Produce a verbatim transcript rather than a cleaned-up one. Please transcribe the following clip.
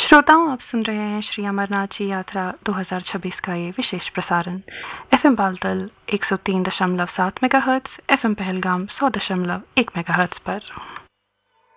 श्रोताओं, आप सुन रहे हैं श्री अमरनाथ जी यात्रा दो हज़ार छब्बीस का ये विशेष प्रसारण एफएम बालतल एक सौ तीन दशमलव सात मेगाहर्ट्ज़, एफएम पहलगाम सौ दशमलव एक मेगाहर्ट्ज़ पर।